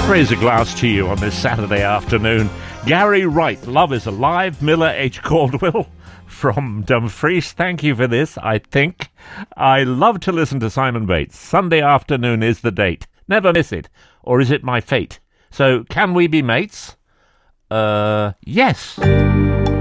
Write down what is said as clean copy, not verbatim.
Raise a glass to you on this Saturday afternoon. Gary Wright, Love is Alive. Miller H. Caldwell from Dumfries. Thank you for this, I think. I love to listen to Simon Bates. Sunday afternoon is the date. Never miss it. Or is it my fate? So, can we be mates? Yes.